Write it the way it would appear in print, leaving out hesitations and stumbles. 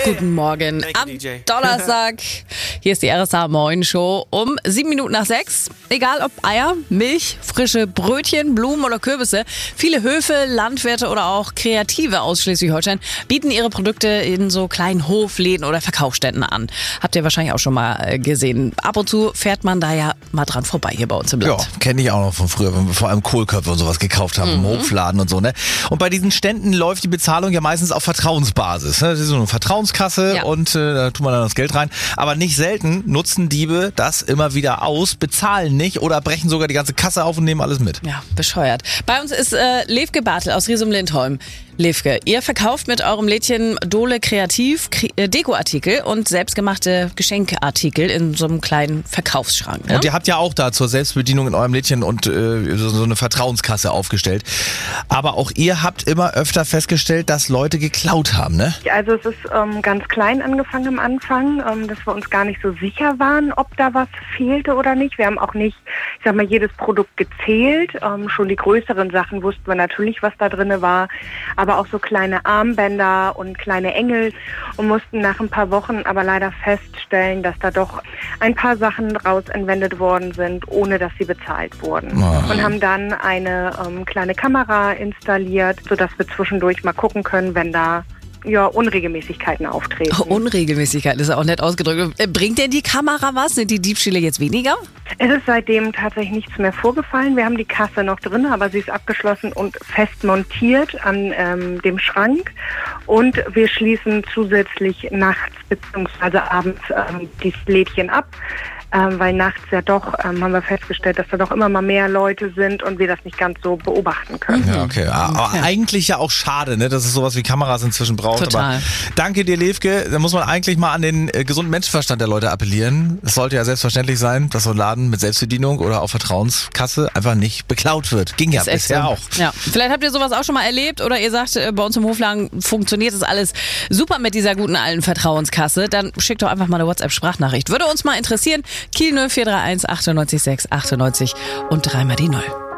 Guten Morgen am Donnerstag. Hier ist die RSA Moin Show um 7:07. Egal ob Eier, Milch, frische Brötchen, Blumen oder Kürbisse. Viele Höfe, Landwirte oder auch Kreative aus Schleswig-Holstein bieten ihre Produkte in so kleinen Hofläden oder Verkaufsständen an. Habt ihr wahrscheinlich auch schon mal gesehen. Ab und zu fährt man da ja mal dran vorbei hier bei uns im Land. Ja, kenne ich auch noch von früher, wenn wir vor allem Kohlköpfe und sowas gekauft haben im Hofladen und so, ne? Und bei diesen Ständen läuft die Bezahlung ja meistens auf Vertrauensbasis. Ne? Das ist so eine Vertrauenskasse und da tut man dann das Geld rein. Aber nicht selten nutzen Diebe das immer wieder aus, bezahlen nicht oder brechen sogar die ganze Kasse auf und nehmen alles mit. Ja, bescheuert. Bei uns ist Levke Bartel aus Riesum-Lindholm. Levke, ihr verkauft mit eurem Lädchen Dole Kreativ Dekoartikel und selbstgemachte Geschenkartikel in so einem kleinen Verkaufsschrank. Ne? Und ihr habt ja auch da zur Selbstbedienung in eurem Lädchen und so eine Vertrauenskasse aufgestellt. Aber auch ihr habt immer öfter festgestellt, dass Leute geklaut haben, ne? Also es ist ganz klein angefangen am Anfang, dass wir uns gar nicht so sicher waren, ob da was fehlte oder nicht. Wir haben auch nicht, ich sag mal, jedes Produkt gezählt. Schon die größeren Sachen wussten wir natürlich, was da drin war. Aber auch so kleine Armbänder und kleine Engel und mussten nach ein paar Wochen aber leider feststellen, dass da doch ein paar Sachen raus entwendet worden sind, ohne dass sie bezahlt wurden. Und haben dann eine kleine Kamera installiert, sodass wir zwischendurch mal gucken können, wenn da Unregelmäßigkeiten auftreten. Unregelmäßigkeiten ist auch nett ausgedrückt. Bringt denn die Kamera was? Sind die Diebstähle jetzt weniger? Es ist seitdem tatsächlich nichts mehr vorgefallen. Wir haben die Kasse noch drin, aber sie ist abgeschlossen und fest montiert an dem Schrank. Und wir schließen zusätzlich nachts bzw. abends die Lädchen ab. Weil nachts ja doch, haben wir festgestellt, dass da doch immer mal mehr Leute sind und wir das nicht ganz so beobachten können. Ja, okay. Aber eigentlich ja auch schade, ne, dass es sowas wie Kameras inzwischen braucht. Total. Aber danke dir, Levke. Da muss man eigentlich mal an den gesunden Menschenverstand der Leute appellieren. Es sollte ja selbstverständlich sein, dass so ein Laden mit Selbstbedienung oder auch Vertrauenskasse einfach nicht beklaut wird. Ging ja bisher auch. Ja. Vielleicht habt ihr sowas auch schon mal erlebt oder ihr sagt, bei uns im Hofladen funktioniert das alles super mit dieser guten alten Vertrauenskasse. Dann schickt doch einfach mal eine WhatsApp-Sprachnachricht. Würde uns mal interessieren. Kiel 0431 98 6 98 und dreimal die 0.